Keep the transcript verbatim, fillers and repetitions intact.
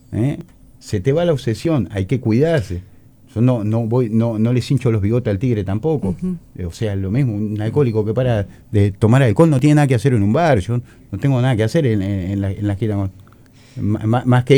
¿eh? Se te va la obsesión, hay que cuidarse. Yo no, no voy, no, no les hincho los bigotes al tigre tampoco. Uh-huh. O sea, lo mismo, un alcohólico que para de tomar alcohol no tiene nada que hacer en un bar. Yo no tengo nada que hacer en, en, en la, en la gira. Más, más que